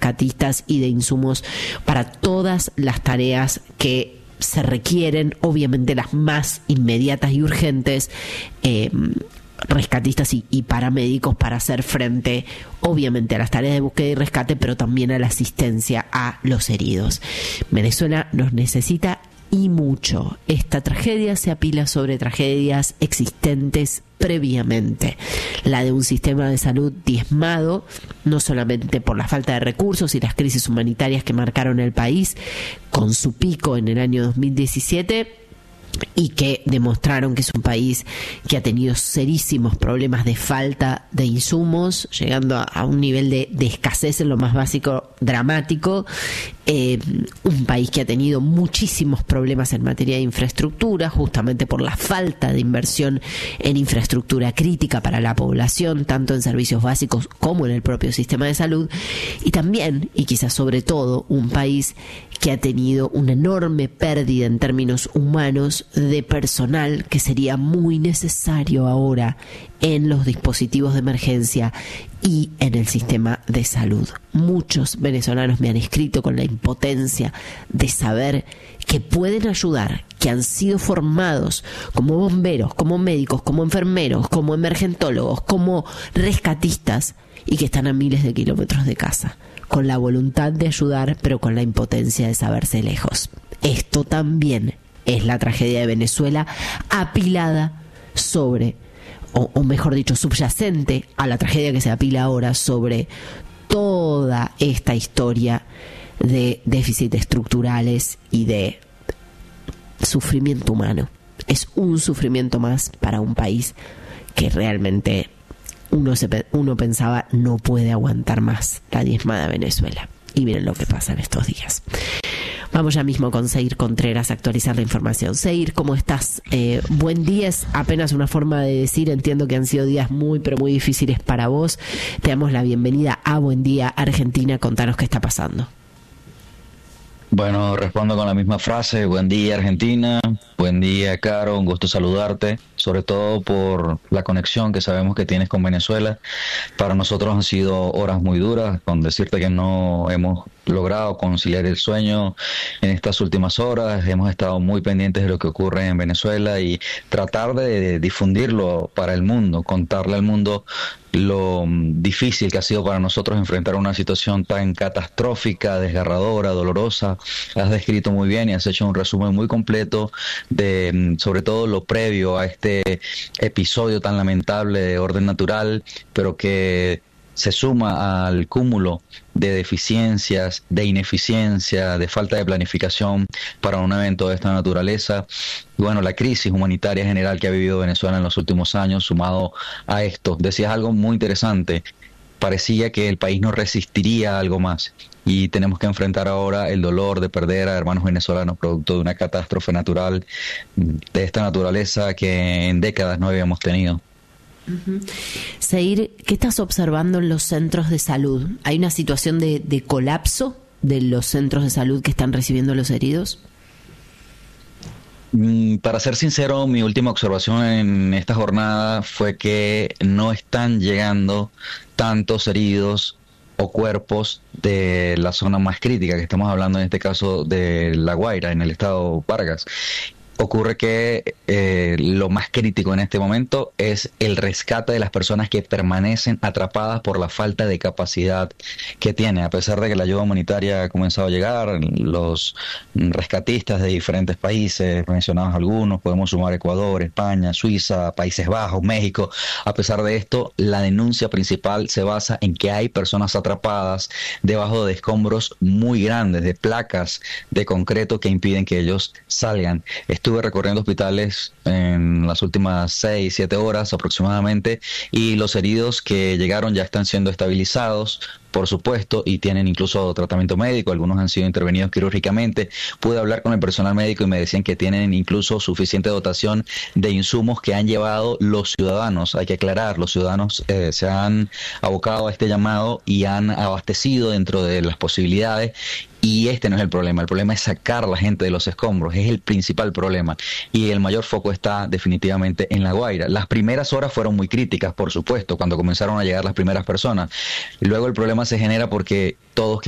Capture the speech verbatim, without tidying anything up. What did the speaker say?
rescatistas y de insumos para todas las tareas que se requieren, obviamente las más inmediatas y urgentes, eh, rescatistas y, y paramédicos para hacer frente, obviamente, a las tareas de búsqueda y rescate, pero también a la asistencia a los heridos. Venezuela nos necesita y mucho. Esta tragedia se apila sobre tragedias existentes previamente. La de un sistema de salud diezmado, no solamente por la falta de recursos y las crisis humanitarias que marcaron el país, con su pico en el año dos mil diecisiete, y que demostraron que es un país que ha tenido serísimos problemas de falta de insumos, llegando a, a un nivel de, de escasez en lo más básico dramático, eh, un país que ha tenido muchísimos problemas en materia de infraestructura, justamente por la falta de inversión en infraestructura crítica para la población, tanto en servicios básicos como en el propio sistema de salud, y también, y quizás sobre todo, un país que ha tenido una enorme pérdida en términos humanos de personal que sería muy necesario ahora en los dispositivos de emergencia y en el sistema de salud. Muchos venezolanos me han escrito con la impotencia de saber que pueden ayudar, que han sido formados como bomberos, como médicos, como enfermeros, como emergentólogos, como rescatistas, y que están a miles de kilómetros de casa, con la voluntad de ayudar, pero con la impotencia de saberse lejos. Esto también es la tragedia de Venezuela, apilada sobre, o, o mejor dicho, subyacente a la tragedia que se apila ahora sobre toda esta historia de déficits estructurales y de sufrimiento humano. Es un sufrimiento más para un país que realmente uno, se, uno pensaba no puede aguantar más la diezmada Venezuela. Y miren lo que pasa en estos días. Vamos ya mismo con Seir Contreras a actualizar la información. Seir, ¿cómo estás? Eh, buen día, es apenas una forma de decir, entiendo que han sido días muy, pero muy difíciles para vos. Te damos la bienvenida a Buen Día Argentina. Contanos qué está pasando. Bueno, respondo con la misma frase. Buen día, Argentina. Buen día, Caro. Un gusto saludarte, sobre todo por la conexión que sabemos que tienes con Venezuela. Para nosotros han sido horas muy duras, con decirte que no hemos logrado conciliar el sueño en estas últimas horas. Hemos estado muy pendientes de lo que ocurre en Venezuela y tratar de difundirlo para el mundo, contarle al mundo lo difícil que ha sido para nosotros enfrentar una situación tan catastrófica, desgarradora, dolorosa. Has descrito muy bien y has hecho un resumen muy completo de, sobre todo, lo previo a este episodio tan lamentable de orden natural, pero que se suma al cúmulo de deficiencias, de ineficiencia, de falta de planificación para un evento de esta naturaleza. Y bueno, la crisis humanitaria general que ha vivido Venezuela en los últimos años, sumado a esto. Decías algo muy interesante, parecía que el país no resistiría a algo más. Y tenemos que enfrentar ahora el dolor de perder a hermanos venezolanos producto de una catástrofe natural de esta naturaleza que en décadas no habíamos tenido. Uh-huh. Seir, ¿qué estás observando en los centros de salud? ¿Hay una situación de, de colapso de los centros de salud que están recibiendo los heridos? Mm, para ser sincero, mi última observación en esta jornada fue que no están llegando tantos heridos o cuerpos de la zona más crítica, que estamos hablando en este caso de La Guaira, en el estado Vargas. Ocurre que eh, lo más crítico en este momento es el rescate de las personas que permanecen atrapadas por la falta de capacidad que tiene. A pesar de que la ayuda humanitaria ha comenzado a llegar, los rescatistas de diferentes países, mencionados algunos, podemos sumar Ecuador, España, Suiza, Países Bajos, México. A pesar de esto, la denuncia principal se basa en que hay personas atrapadas debajo de escombros muy grandes, de placas de concreto que impiden que ellos salgan. Esto Estuve recorriendo hospitales en las últimas seis, siete horas aproximadamente y los heridos que llegaron ya están siendo estabilizados, por supuesto, y tienen incluso tratamiento médico. Algunos han sido intervenidos quirúrgicamente. Pude hablar con el personal médico y me decían que tienen incluso suficiente dotación de insumos que han llevado los ciudadanos. Hay que aclarar, los ciudadanos eh, se han abocado a este llamado y han abastecido dentro de las posibilidades. Y este no es el problema, el problema es sacar a la gente de los escombros, es el principal problema. Y el mayor foco está definitivamente en La Guaira. Las primeras horas fueron muy críticas, por supuesto, cuando comenzaron a llegar las primeras personas. Luego el problema se genera porque todos